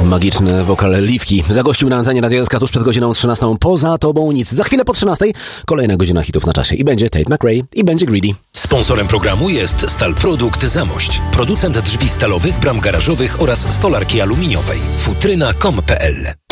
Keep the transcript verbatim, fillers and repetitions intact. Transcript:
Magiczny wokal Liwki zagościł na antenie Radia S K tuż przed godziną trzynastą. Poza tobą nic. Za chwilę po trzynastej kolejna godzina hitów na czasie. I będzie Tate McRae, i będzie Greedy. Sponsorem programu jest Stalprodukt Zamość. Producent drzwi stalowych, bram garażowych oraz stolarki aluminiowej. futryna kropka com kropka pe el